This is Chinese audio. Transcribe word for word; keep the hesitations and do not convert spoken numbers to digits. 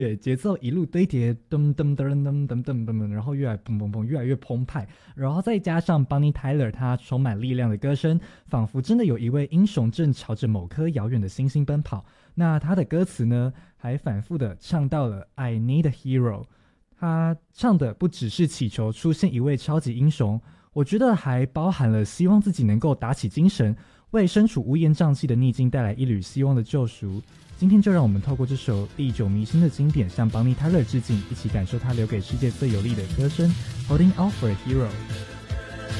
对，节奏一路堆叠，噔噔噔噔噔噔噔噔，然后越来砰砰砰，越来越澎湃，然后再加上 Bonnie Tyler 她充满力量的歌声，仿佛真的有一位英雄正朝着某颗遥远的星星奔跑。那他的歌词呢，还反复的唱到了 I need a hero， 他唱的不只是祈求出现一位超级英雄，我觉得还包含了希望自己能够打起精神，为身处乌烟瘴气的逆境带来一缕希望的救赎。今天就让我们透过这首历久弥新的经典，向邦尼泰勒致敬，一起感受他留给世界最有力的歌声。Holding Out for a Hero。